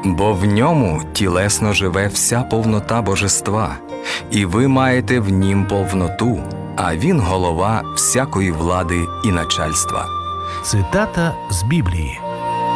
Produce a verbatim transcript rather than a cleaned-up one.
Бо в ньому тілесно живе вся повнота божества, і ви маєте в нім повноту, а він голова всякої влади і начальства. Цитата з Біблії.